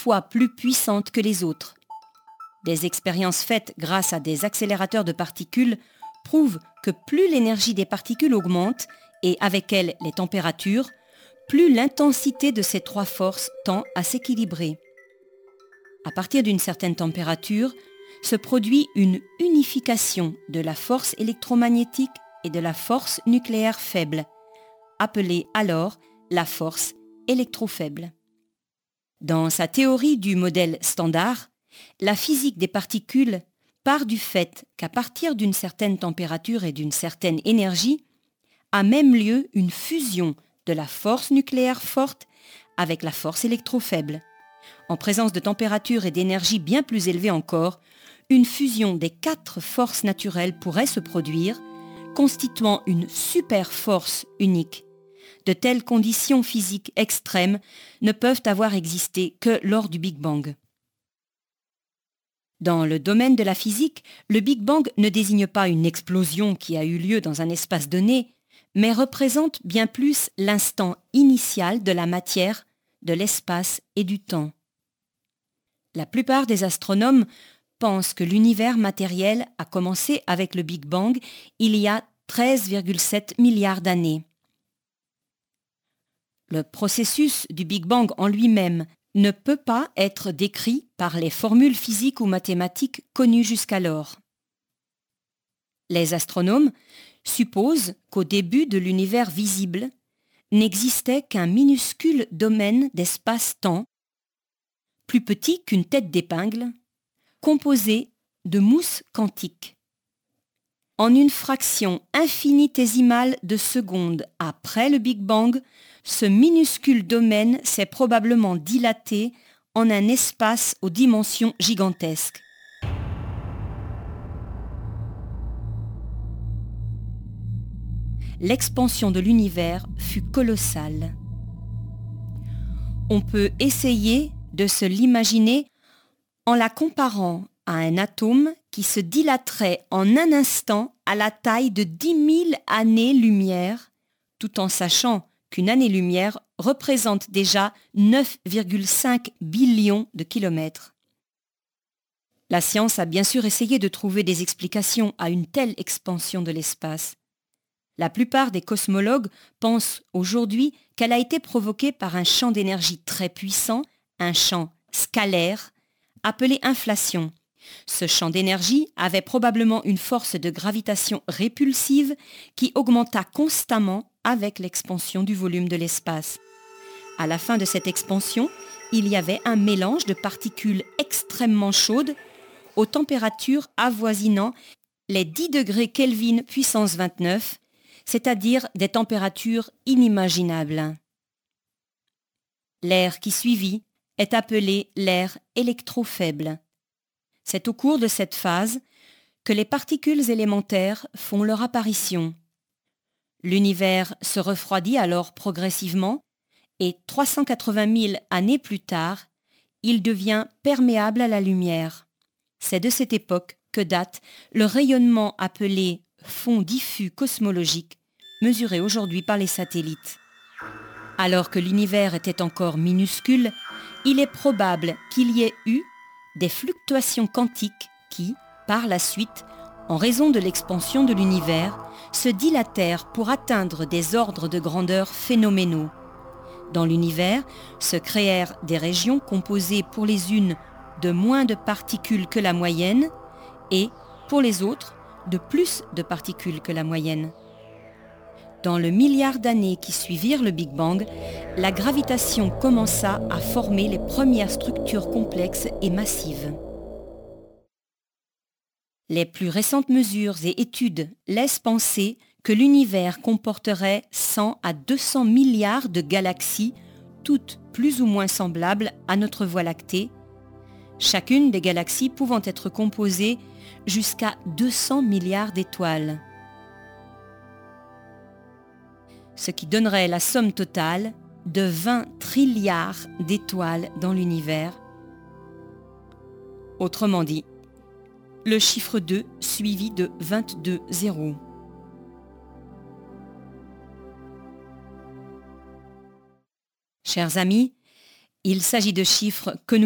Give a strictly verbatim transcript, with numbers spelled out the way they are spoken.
fois plus puissantes que les autres. Des expériences faites grâce à des accélérateurs de particules prouvent que plus l'énergie des particules augmente, et avec elle les températures, plus l'intensité de ces trois forces tend à s'équilibrer. À partir d'une certaine température, se produit une unification de la force électromagnétique et de la force nucléaire faible, appelée alors la force électrofaible. Dans sa théorie du modèle standard, la physique des particules part du fait qu'à partir d'une certaine température et d'une certaine énergie, a même lieu une fusion de la force nucléaire forte avec la force électrofaible. En présence de température et d'énergie bien plus élevées encore, une fusion des quatre forces naturelles pourrait se produire, constituant une super-force unique. De telles conditions physiques extrêmes ne peuvent avoir existé que lors du Big Bang. Dans le domaine de la physique, le Big Bang ne désigne pas une explosion qui a eu lieu dans un espace donné, mais représente bien plus l'instant initial de la matière, de l'espace et du temps. La plupart des astronomes pensent que l'univers matériel a commencé avec le Big Bang il y a treize virgule sept milliards d'années. Le processus du Big Bang en lui-même ne peut pas être décrit par les formules physiques ou mathématiques connues jusqu'alors. Les astronomes supposent qu'au début de l'univers visible n'existait qu'un minuscule domaine d'espace-temps, plus petit qu'une tête d'épingle, composé de mousse quantique. En une fraction infinitésimale de seconde après le Big Bang, ce minuscule domaine s'est probablement dilaté en un espace aux dimensions gigantesques. L'expansion de l'univers fut colossale. On peut essayer de se l'imaginer en la comparant à un atome qui se dilaterait en un instant à la taille de dix mille années-lumière, tout en sachant qu'une année-lumière représente déjà neuf virgule cinq billions de kilomètres. La science a bien sûr essayé de trouver des explications à une telle expansion de l'espace. La plupart des cosmologues pensent aujourd'hui qu'elle a été provoquée par un champ d'énergie très puissant, un champ scalaire, appelé inflation. Ce champ d'énergie avait probablement une force de gravitation répulsive qui augmenta constamment avec l'expansion du volume de l'espace. À la fin de cette expansion, il y avait un mélange de particules extrêmement chaudes aux températures avoisinant les dix degrés Kelvin puissance vingt-neuf, c'est-à-dire des températures inimaginables. L'ère qui suivit est appelée l'ère électrofaible. C'est au cours de cette phase que les particules élémentaires font leur apparition. L'univers se refroidit alors progressivement et trois cent quatre-vingt mille années plus tard, il devient perméable à la lumière. C'est de cette époque que date le rayonnement appelé fond diffus cosmologique, mesuré aujourd'hui par les satellites. Alors que l'univers était encore minuscule, il est probable qu'il y ait eu des fluctuations quantiques qui, par la suite, en raison de l'expansion de l'univers, se dilatèrent pour atteindre des ordres de grandeur phénoménaux. Dans l'univers se créèrent des régions composées pour les unes de moins de particules que la moyenne et, pour les autres, de plus de particules que la moyenne. Dans le milliard d'années qui suivirent le Big Bang, la gravitation commença à former les premières structures complexes et massives. Les plus récentes mesures et études laissent penser que l'univers comporterait cent à deux cents milliards de galaxies, toutes plus ou moins semblables à notre Voie lactée, chacune des galaxies pouvant être composée jusqu'à deux cents milliards d'étoiles. Ce qui donnerait la somme totale de vingt trilliards d'étoiles dans l'univers. Autrement dit, le chiffre deux suivi de vingt-deux zéros. Chers amis, il s'agit de chiffres que nous